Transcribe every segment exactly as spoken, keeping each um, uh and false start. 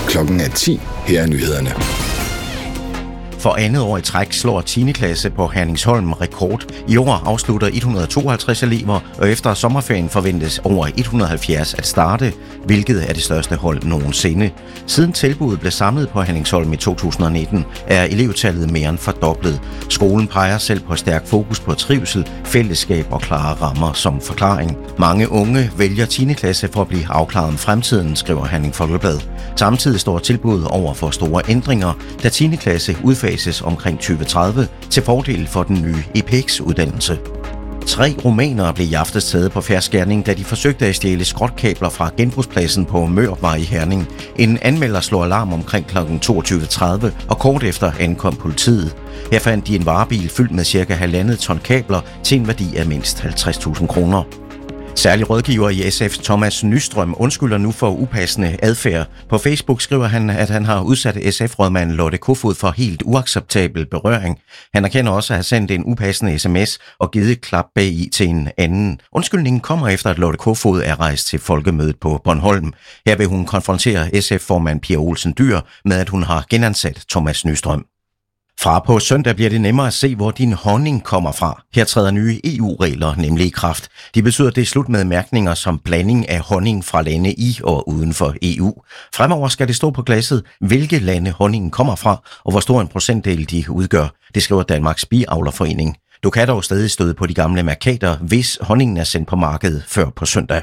Klokken er ti. Her er nyhederne. For andet år i træk slår tiende klasse på Herningsholm rekord. I år afslutter et hundrede og tooghalvtreds elever, og efter sommerferien forventes over et hundrede og halvfjerds at starte, hvilket er det største hold nogensinde. Siden tilbuddet blev samlet på Herningsholm i to tusind og nitten, er elevtallet mere end fordoblet. Skolen peger selv på stærk fokus på trivsel, fællesskab og klare rammer som forklaring. Mange unge vælger tiende klasse for at blive afklaret om fremtiden, skriver Herning Folkeblad. Samtidig står tilbuddet over for store ændringer, da tiende klasse udfases omkring tyve tredive til fordel for den nye E P E X-uddannelse. Tre rumænere blev i aftes taget på fersk gerning, da de forsøgte at stjæle skrotkabler fra genbrugspladsen på Mørvej i Herning. En anmelder slog alarm omkring klokken toogtyve tredive, og kort efter ankom politiet. Her fandt de en varebil fyldt med cirka halvandet ton kabler til en værdi af mindst halvtreds tusind kroner. Særlig rådgiver i S F Thomas Nystrøm undskylder nu for upassende adfærd. På Facebook skriver han, at han har udsat S F-rådmand Lotte Kofod for helt uacceptabel berøring. Han erkender også at have sendt en upassende sms og givet et klap bag i til en anden. Undskyldningen kommer efter, at Lotte Kofod er rejst til folkemødet på Bornholm. Her vil hun konfrontere S F-formand Pia Olsen Dyhr med, at hun har genansat Thomas Nystrøm. Fra på søndag bliver det nemmere at se, hvor din honning kommer fra. Her træder nye E U-regler nemlig i kraft. De betyder, at det er slut med mærkninger som blanding af honning fra lande i og uden for E U. Fremover skal det stå på glasset, hvilke lande honningen kommer fra, og hvor stor en procentdel de udgør. Det skriver Danmarks Biavlerforening. Du kan dog stadig støde på de gamle mærkater, hvis honningen er sendt på markedet før på søndag.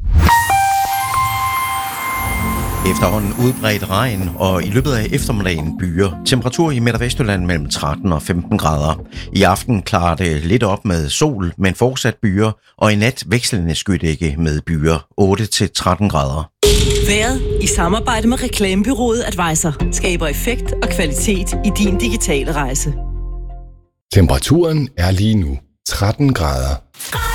Efterhånden udbredt regn, og i løbet af eftermiddagen byer. Temperatur i Midt- og Vestjylland mellem tretten og femten grader. I aften klarer det lidt op med sol, men fortsat byer, og i nat vekslende skydække med byer otte til tretten grader. Vejret i samarbejde med reklamebureauet Advisor skaber effekt og kvalitet i din digitale rejse. Temperaturen er lige nu tretten grader.